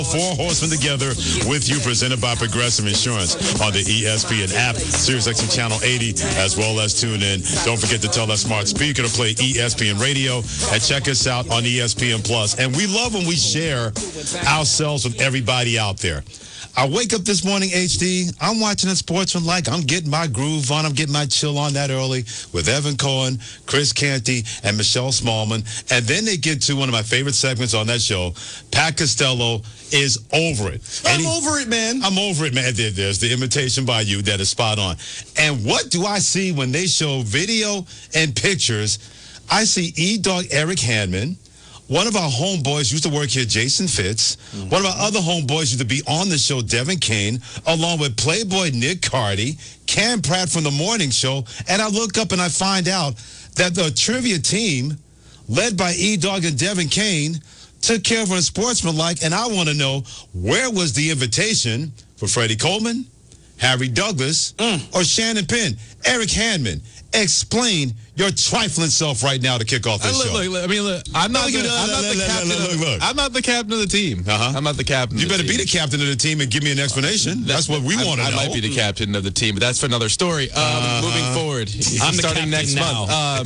Four Horsemen Together with you, presented by Progressive Insurance on the ESPN app, SiriusXM Channel 80, as well as tune in. Don't forget to tell that smart speaker to play ESPN Radio and check us out on ESPN Plus. And we love when we share ourselves with everybody out there. I wake up this morning, HD, I'm watching a Sportsmanlike. I'm getting my groove on. I'm getting my chill on that early with Evan Cohen, Chris Canty, and Michelle Smallman. And then they get to one of my favorite segments on that show. Pat Costello is over it. I'm over it, man. I'm over it, man. There's the invitation by you that is spot on. And what do I see when they show video and pictures? I see E-Dog Eric Handman. One of our homeboys used to work here, Jason Fitz. One of our other homeboys used to be on the show, Devin Kane, along with Playboy Nick Cardy, Cam Pratt from The Morning Show. And I look up and I find out that the trivia team, led by E-Dog and Devin Kane, took care of a Sportsmanlike. And I want to know, where was the invitation for Freddie Coleman, Harry Douglas, or Shannon Penn? Eric Handman, explain your trifling self right now to kick off this show. Look, I'm not the captain of the team. I'm not the captain. You better be the captain of the team and give me an explanation. That's what we want to know. I might be the captain of the team, but that's for another story. Moving forward, I'm starting next month.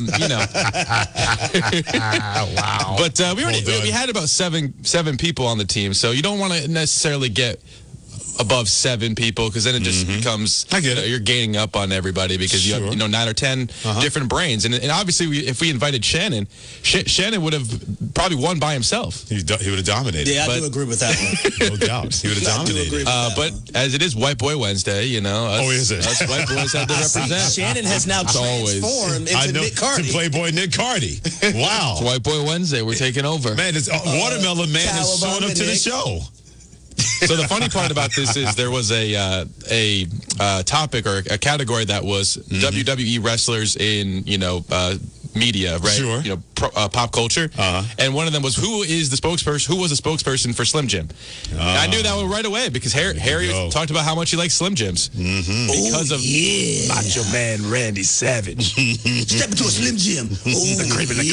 Wow. But we had about seven people on the team, so you don't want to necessarily get above 7 people, because then it just becomes, I get it. You're gaining up on everybody because you have 9 or 10 different brains. And obviously, if we invited Shannon, Shannon would have probably won by himself. He would have dominated. Yeah, I do agree with that one. No doubt. He would have dominated. But as it is White Boy Wednesday, us white boys have to represent. Shannon has now transformed into Nick Cardy. To Playboy Nick Cardy. Wow. It's White Boy Wednesday. We're taking over. Man, it's Watermelon Man has shown up to the show. So the funny part about this is there was a topic or a category that was WWE wrestlers in media, right? Sure. Pop culture. And one of them was who was the spokesperson for Slim Jim? And I knew that one right away because Harry talked about how much he likes Slim Jims because of Macho Man Randy Savage. Step into a Slim Jim. The cream in the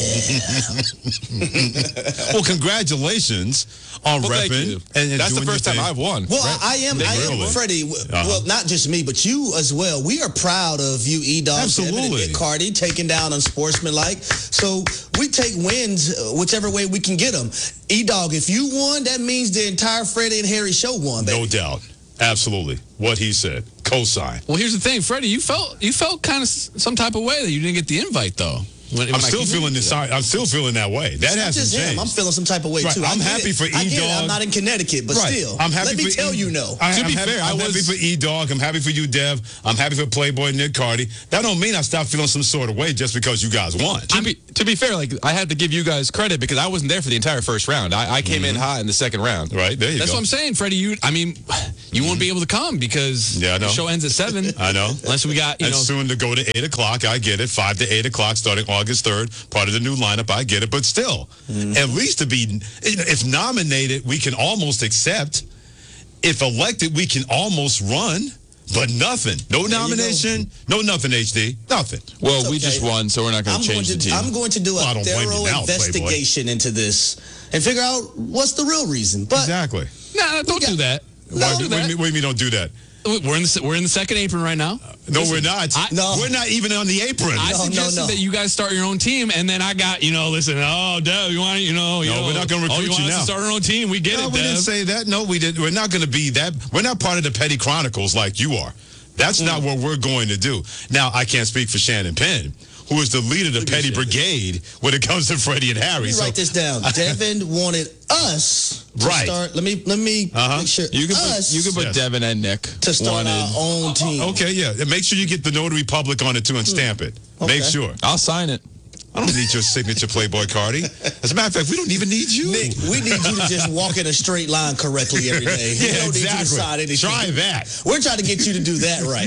crowd. Well, congratulations on repping. And that's the first time I've won. Well, right? I am, Freddie. Well, not just me, but you as well. We are proud of you, E-Dog. Absolutely. And Cardi taking down Unsportsmanlike. So we take wins whichever way we can get them. E-Dog, if you won, that means the entire Freddie and Harry show won, baby. No doubt. Absolutely. What he said. Cosign. Well, here's the thing, Freddie. You felt kind of some type of way that you didn't get the invite, though. I'm still feeling that way. That hasn't changed. I'm feeling some type of way, too. I'm happy for E-Dog. I'm not in Connecticut, but still. I'm happy Let me tell you, no. I'm happy for E-Dog. I'm happy for you, Dev. I'm happy for Playboy Nick Cardy. That don't mean I stopped feeling some sort of way just because you guys won. To be fair, I had to give you guys credit because I wasn't there for the entire first round. I came in hot in the second round. Right, there you go. That's what I'm saying, Freddie. You won't be able to come because the show ends at 7. I know. Unless we got, and soon to go to 8 o'clock. I get it. 5 to 8 o'clock starting August 3rd. Part of the new lineup, I get it, but still, at least to be, if nominated, we can almost accept. If elected, we can almost run, but nothing. No nomination, no nothing, HD. Nothing. Well, we just won, so we're not going to change the team. I'm going to do a thorough investigation into this and figure out what's the real reason. But exactly. No, don't do that. What do you mean don't do that? We're in the second apron right now. No, we're not. We're not even on the apron. I suggested that you guys start your own team, and then I got, listen, Dev, you want, No, we're not going to recruit you now. To start our own team. We get it, Dev. We didn't say that. No, we didn't. We're not going to be that. We're not part of the Petty Chronicles like you are. That's not what we're going to do. Now, I can't speak for Shannon Penn, who is the leader of the Petty Brigade when it comes to Freddie and Harry. Let me write this down. Devin wanted us to start. Let me make sure. You can put Devin and Nick to start our own team. Okay, yeah. Make sure you get the Notary Public on it too and stamp it. Okay. Make sure. I'll sign it. I don't need your signature, Playboy Cardi. As a matter of fact, we don't even need you. Nick, we need you to just walk in a straight line correctly every day. Yeah, we don't need you to sign anything. Try that. We're trying to get you to do that right.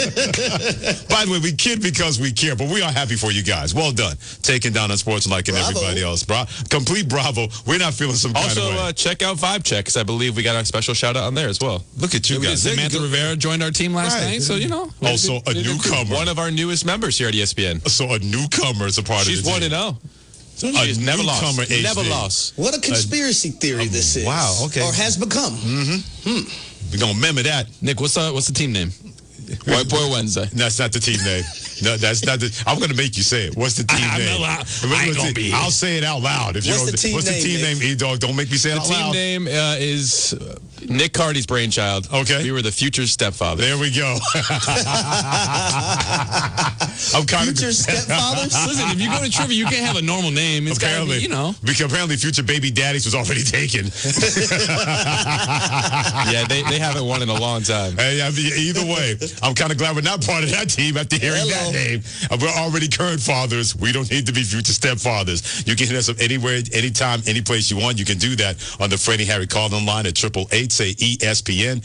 By the way, we kid because we care, but we are happy for you guys. Well done. Taking down Unsportsmanlike and everybody else. Complete bravo. We're not feeling some kind of way. Also, check out Vibe Check, because I believe we got a special shout-out on there as well. Look at you guys. Samantha Rivera joined our team last night, so, Also, a newcomer. One of our newest members here at ESPN. So, a newcomer is a part of the team. She's 1-0. She's never lost. HD. Never lost. What a conspiracy theory this is. Wow, okay. Or has become. We're going to remember that. Nick, what's the team name? White Boy Wednesday. That's not the team name. No, that's not the. I'm going to make you say it. What's the team name? I'll say it out loud. What's the team name, E-Dog? Don't make me say it out loud. The team name is Nick Cardy's brainchild. Okay. We were the future stepfathers. There we go. I'm kind Future stepfathers? Listen, if you go to trivia, you can't have a normal name. It's gotta be, Because apparently future baby daddies was already taken. Yeah, they haven't won in a long time. Hey, I mean, either way, I'm kind of glad we're not part of that team after hearing that name. We're already current fathers. We don't need to be future stepfathers. You can hit us up anywhere, anytime, any place you want. You can do that on the Freddie Harry call-in line at 888, say ESPN,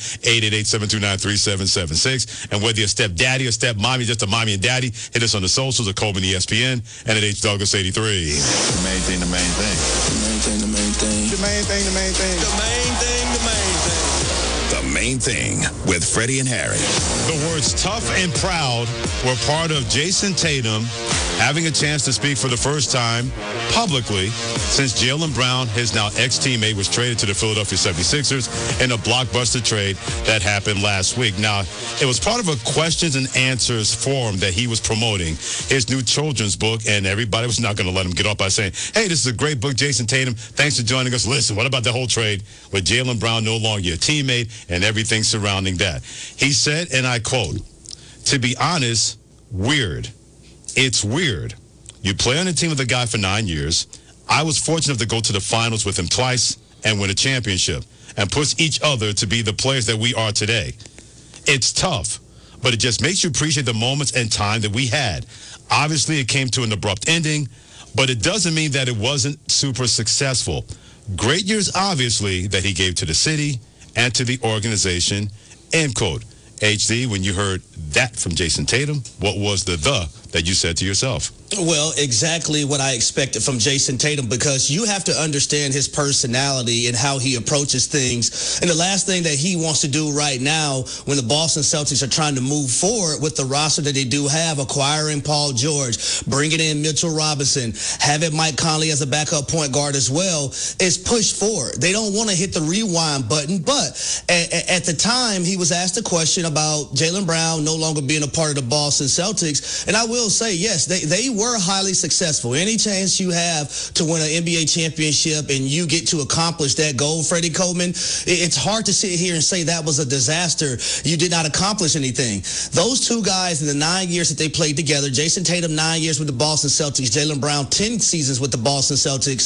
888-729-3776. And whether you're stepdaddy or stepmommy, just a mommy and daddy, hit us on the socials at Coleman ESPN and at H Douglas 83. The main thing. The main thing. The main thing. The main thing. The main thing. The main thing. The main thing. The Main Thing with Freddie and Harry. The words tough and proud were part of Jason Tatum having a chance to speak for the first time publicly since Jaylen Brown, his now ex-teammate, was traded to the Philadelphia 76ers in a blockbuster trade that happened last week. Now, it was part of a questions and answers forum that he was promoting, his new children's book, and everybody was not going to let him get off by saying, hey, this is a great book, Jason Tatum. Thanks for joining us. Listen, what about the whole trade with Jaylen Brown no longer your teammate and everything surrounding that? He said, and I quote, "To be honest, weird. It's weird. You play on a team with a guy for 9 years. I was fortunate to go to the finals with him twice and win a championship and push each other to be the players that we are today. It's tough, but it just makes you appreciate the moments and time that we had. Obviously, it came to an abrupt ending, but it doesn't mean that it wasn't super successful. Great years, obviously, that he gave to the city and to the organization," end quote. HD, when you heard that from Jason Tatum, what was the that you said to yourself? Well, exactly what I expected from Jason Tatum, because you have to understand his personality and how he approaches things. And the last thing that he wants to do right now when the Boston Celtics are trying to move forward with the roster that they do have, acquiring Paul George, bringing in Mitchell Robinson, having Mike Conley as a backup point guard as well, is push forward. They don't want to hit the rewind button. But at the time, he was asked a question about Jaylen Brown no longer being a part of the Boston Celtics. And I will say, yes, they were highly successful. Any chance you have to win an NBA championship and you get to accomplish that goal, Freddie Coleman, it's hard to sit here and say that was a disaster. You did not accomplish anything. Those two guys in the 9 years that they played together, Jason Tatum 9 years with the Boston Celtics, Jaylen Brown 10 seasons with the Boston Celtics,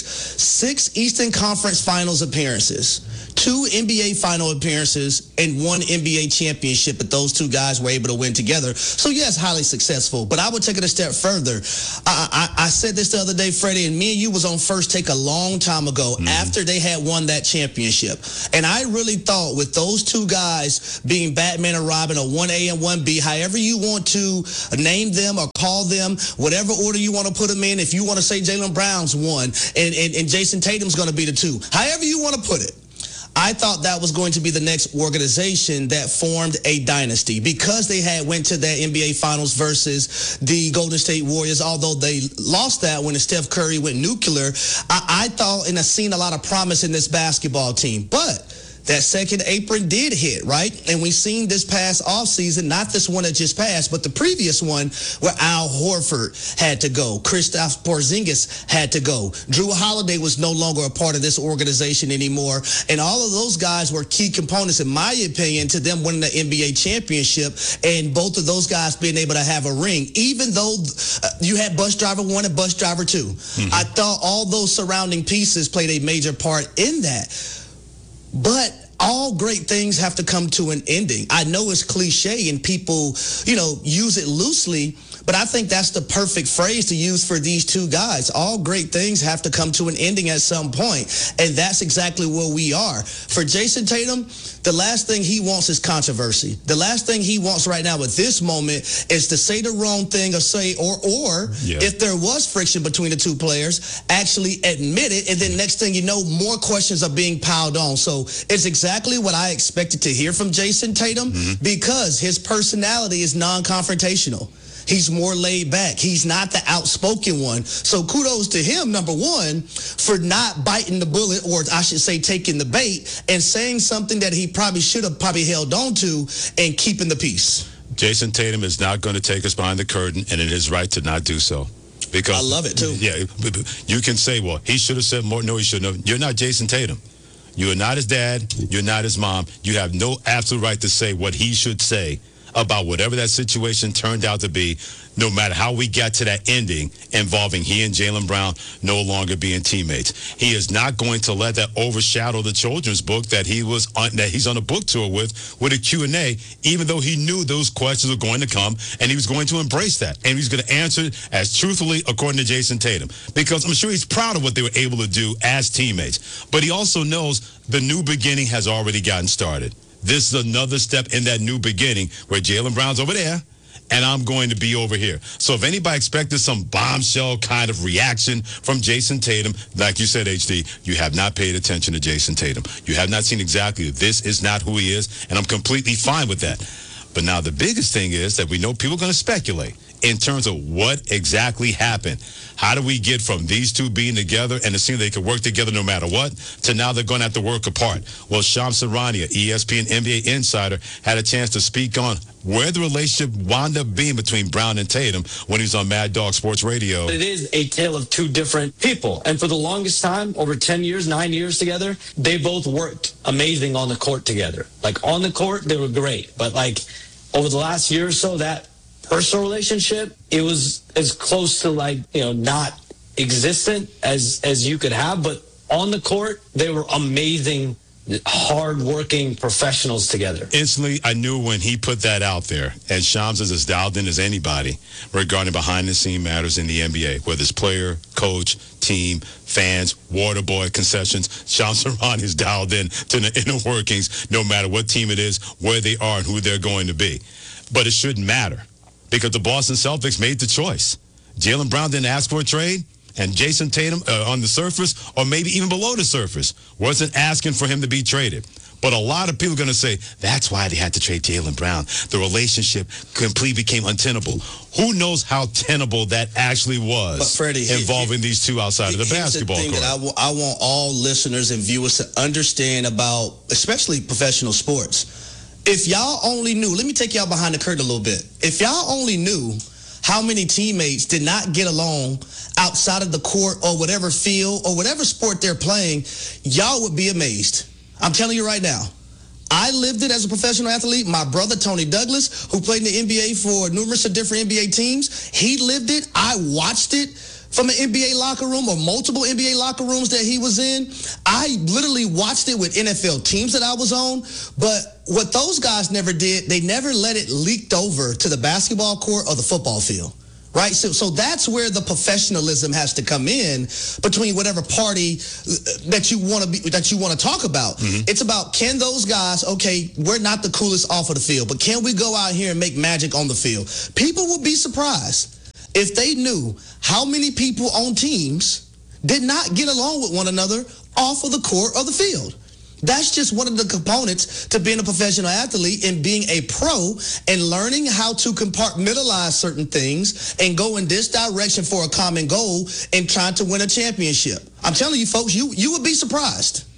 6 Eastern Conference Finals appearances, 2 NBA final appearances, and 1 NBA championship that those two guys were able to win together. So yes, highly successful. But I would take it a step further. I said this the other day, Freddie, and me and you was on First Take a long time ago after they had won that championship. And I really thought with those two guys being Batman and Robin, or 1A and 1B, however you want to name them or call them, whatever order you want to put them in, if you want to say Jaylen Brown's 1 and Jason Tatum's going to be the 2, however you want to put it. I thought that was going to be the next organization that formed a dynasty, because they had went to that NBA Finals versus the Golden State Warriors. Although they lost that when Steph Curry went nuclear, I thought and I seen a lot of promise in this basketball team. But that second apron did hit, right? And we seen this past offseason, not this one that just passed, but the previous one where Al Horford had to go. Kristaps Porzingis had to go. Drew Holiday was no longer a part of this organization anymore. And all of those guys were key components, in my opinion, to them winning the NBA championship, and both of those guys being able to have a ring, even though you had Bus Driver 1 and Bus Driver 2. I thought all those surrounding pieces played a major part in that. But all great things have to come to an ending. I know it's cliche and people, use it loosely, but I think that's the perfect phrase to use for these two guys. All great things have to come to an ending at some point, and that's exactly where we are. For Jason Tatum, the last thing he wants is controversy. The last thing he wants right now at this moment is to say the wrong thing or if there was friction between the two players, actually admit it, and then next thing you know, more questions are being piled on. So it's exactly what I expected to hear from Jason Tatum, because his personality is non-confrontational. He's more laid back. He's not the outspoken one. So kudos to him, number one, for not biting the bullet, or I should say taking the bait, and saying something that he probably should have held on to and keeping the peace. Jason Tatum is not going to take us behind the curtain, and it is right to not do so. Because I love it, too. Yeah, you can say, well, he should have said more. No, he shouldn't have. You're not Jason Tatum. You are not his dad. You're not his mom. You have no absolute right to say what he should say about whatever that situation turned out to be, no matter how we got to that ending involving he and Jaylen Brown no longer being teammates. He is not going to let that overshadow the children's book that he's on a book tour with a Q&A, even though he knew those questions were going to come, and he was going to embrace that, and he was going to answer it as truthfully according to Jason Tatum, because I'm sure he's proud of what they were able to do as teammates, but he also knows the new beginning has already gotten started. This is another step in that new beginning where Jaylen Brown's over there and I'm going to be over here. So if anybody expected some bombshell kind of reaction from Jason Tatum, like you said, HD, you have not paid attention to Jason Tatum. You have not seen exactly this is not who he is, and I'm completely fine with that. But now the biggest thing is that we know people are going to speculate in terms of what exactly happened. How do we get from these two being together and it seems they could work together no matter what, to now they're going to have to work apart? Well, Shams Charania, ESPN NBA insider, had a chance to speak on where the relationship wound up being between Brown and Tatum when he was on Mad Dog Sports Radio. It is a tale of two different people. And for the longest time, over 10 years, 9 years together, they both worked amazing on the court together. Like, on the court, they were great. But, like, over the last year or so, that personal relationship, it was as close to, like, not existent as you could have. But on the court, they were amazing, hard-working professionals together. Instantly, I knew when he put that out there, and Shams is as dialed in as anybody regarding behind-the-scene matters in the NBA, whether it's player, coach, team, fans, water boy, concessions. Shams Charania is dialed in to the inner workings, no matter what team it is, where they are, and who they're going to be. But it shouldn't matter, because the Boston Celtics made the choice. Jaylen Brown didn't ask for a trade, and Jason Tatum on the surface, or maybe even below the surface, wasn't asking for him to be traded. But a lot of people are going to say, that's why they had to trade Jaylen Brown. The relationship completely became untenable. Who knows how tenable that actually was, but Freddie, involving these two outside of the basketball court. That I want all listeners and viewers to understand about, especially professional sports. If y'all only knew, let me take y'all behind the curtain a little bit. If y'all only knew how many teammates did not get along outside of the court or whatever field or whatever sport they're playing, y'all would be amazed. I'm telling you right now. I lived it as a professional athlete. My brother, Tony Douglas, who played in the NBA for numerous of different NBA teams, he lived it. I watched it from an NBA locker room or multiple NBA locker rooms that he was in. I literally watched it with NFL teams that I was on. But what those guys never did, they never let it leak over to the basketball court or the football field. Right? So that's where the professionalism has to come in between whatever party that you want to talk about. Mm-hmm. It's about, can those guys, okay, we're not the coolest off of the field, but can we go out here and make magic on the field? People would be surprised if they knew how many people on teams did not get along with one another off of the court or the field. That's just one of the components to being a professional athlete and being a pro and learning how to compartmentalize certain things and go in this direction for a common goal and trying to win a championship. I'm telling you, folks, you would be surprised.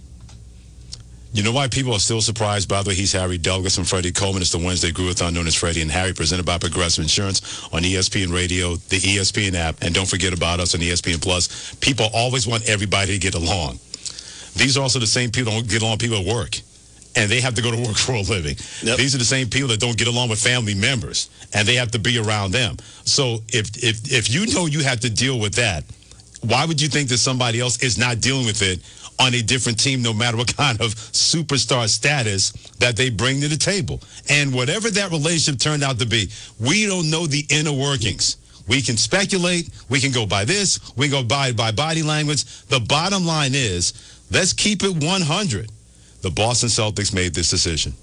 You know why people are still surprised? By the way, he's Harry Douglas and Freddie Coleman. It's the Wednesday Groove-a-thon known as Freddie and Harry, presented by Progressive Insurance on ESPN Radio, the ESPN app, and don't forget about us on ESPN Plus. People always want everybody to get along. These are also the same people that don't get along with people at work, and they have to go to work for a living. Yep. These are the same people that don't get along with family members, and they have to be around them. So if you know you have to deal with that, why would you think that somebody else is not dealing with it on a different team, no matter what kind of superstar status that they bring to the table? And whatever that relationship turned out to be, we don't know the inner workings. We can speculate. We can go by this. We can go by body language. The bottom line is, let's keep it 100. The Boston Celtics made this decision.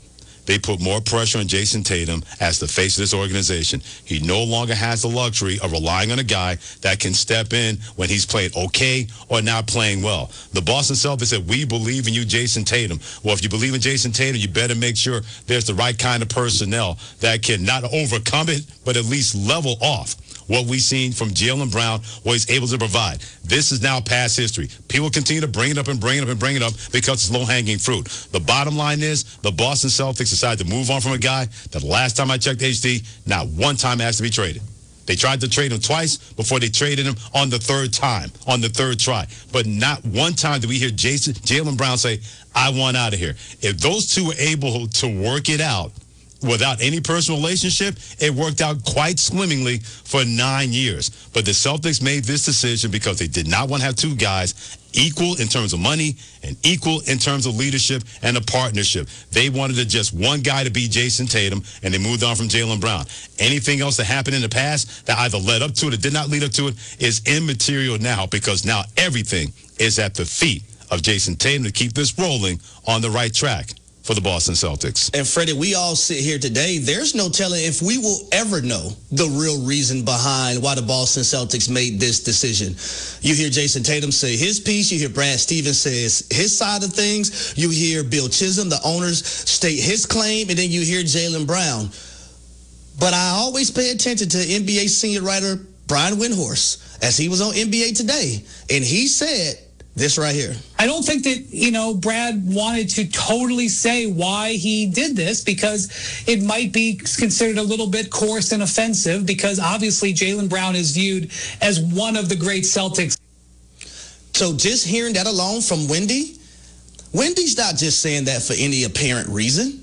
they put more pressure on Jason Tatum as the face of this organization. He no longer has the luxury of relying on a guy that can step in when he's played okay or not playing well. The Boston Celtics said, we believe in you, Jason Tatum. Well, if you believe in Jason Tatum, you better make sure there's the right kind of personnel that can not overcome it, but at least level off what we've seen from Jaylen Brown, what he's able to provide. This is now past history. People continue to bring it up and bring it up and bring it up because it's low-hanging fruit. The bottom line is the Boston Celtics decided to move on from a guy that the last time I checked HD, not one time asked to be traded. They tried to trade him twice before they traded him on the third time, on the third try. But not one time did we hear Jaylen Brown say, I want out of here. If those two were able to work it out, without any personal relationship, it worked out quite swimmingly for 9 years. But the Celtics made this decision because they did not want to have two guys equal in terms of money and equal in terms of leadership and a partnership. They wanted just one guy to be Jason Tatum, and they moved on from Jaylen Brown. Anything else that happened in the past that either led up to it or did not lead up to it is immaterial now, because now everything is at the feet of Jason Tatum to keep this rolling on the right track for the Boston Celtics. And Freddie, we all sit here today. There's no telling if we will ever know the real reason behind why the Boston Celtics made this decision. You hear Jason Tatum say his piece. You hear Brad Stevens say his side of things. You hear Bill Chisholm, the owners, state his claim. And then you hear Jaylen Brown. But I always pay attention to NBA senior writer Brian Windhorst as he was on NBA Today. And he said this right here. I don't think that, Brad wanted to totally say why he did this, because it might be considered a little bit coarse and offensive, because obviously Jaylen Brown is viewed as one of the great Celtics. So just hearing that alone from Wendy's not just saying that for any apparent reason.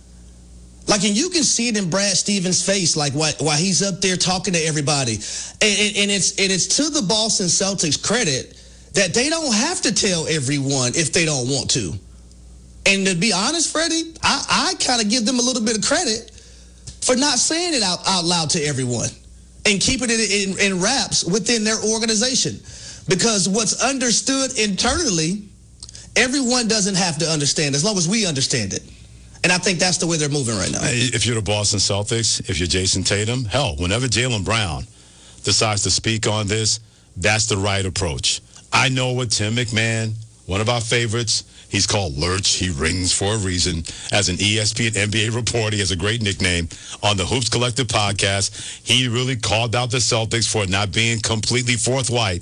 Like, and you can see it in Brad Stevens' face, like while he's up there talking to everybody. And it's to the Boston Celtics' credit that they don't have to tell everyone if they don't want to. And to be honest, Freddie, I kind of give them a little bit of credit for not saying it out loud to everyone and keeping it in wraps within their organization. Because what's understood internally, everyone doesn't have to understand, as long as we understand it. And I think that's the way they're moving right now. If you're the Boston Celtics, if you're Jason Tatum, hell, whenever Jaylen Brown decides to speak on this, that's the right approach. I know what Tim McMahon, one of our favorites, he's called Lurch. He rings for a reason. As an ESPN NBA reporter, he has a great nickname. On the Hoops Collective podcast, he really called out the Celtics for not being completely forthright,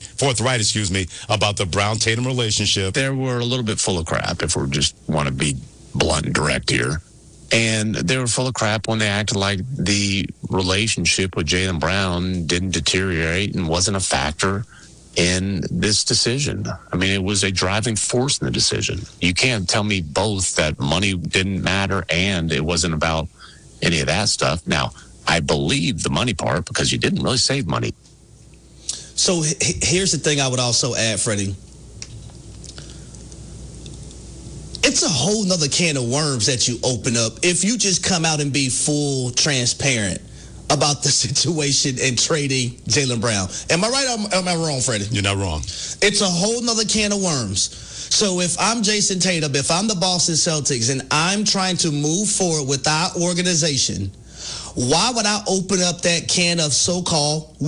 about the Brown-Tatum relationship. They were a little bit full of crap, if we just want to be blunt and direct here. And they were full of crap when they acted like the relationship with Jaylen Brown didn't deteriorate and wasn't a factor in this decision. I mean, it was a driving force in the decision. You can't tell me both that money didn't matter and it wasn't about any of that stuff. Now, I believe the money part because you didn't really save money. So here's the thing I would also add, Freddie. It's a whole nother can of worms that you open up if you just come out and be full transparent about the situation and trading Jaylen Brown. Am I right or am I wrong, Freddie? You're not wrong. It's a whole nother can of worms. So if I'm Jason Tatum, if I'm the Boston Celtics, and I'm trying to move forward with our organization, why would I open up that can of so-called